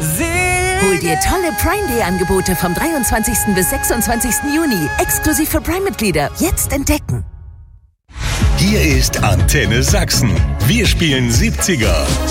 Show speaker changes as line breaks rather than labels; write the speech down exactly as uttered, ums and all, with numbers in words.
Hol dir tolle Prime Day Angebote vom dreiundzwanzigsten bis sechsundzwanzigsten Juni. Exklusiv für Prime-Mitglieder. Jetzt entdecken.
Hier ist Antenne Sachsen. Wir spielen siebziger.